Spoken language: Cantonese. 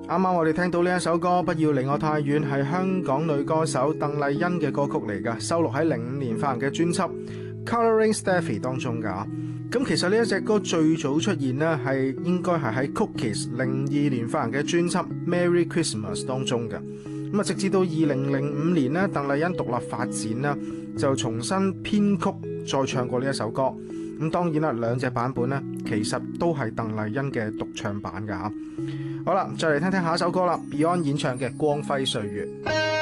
啱啱我哋聽到呢一首歌《不要離我太遠》，係香港女歌手鄧麗欣嘅歌曲嚟㗎，收錄喺05年發行嘅專輯《Colouring Steffi》當中㗎。咁其實呢一隻歌最早出現呢，應該係喺 Cookies 02年發行嘅專輯《Merry Christmas》當中嘅。咁啊，直至到2005年呢，鄧麗欣獨立發展啦，就重新編曲再唱過呢一首歌。咁當然啦，兩隻版本呢，其實都係鄧麗欣嘅獨唱版㗎嚇。好啦，再嚟聽聽下一首歌啦，Beyond 演唱嘅《光輝歲月》。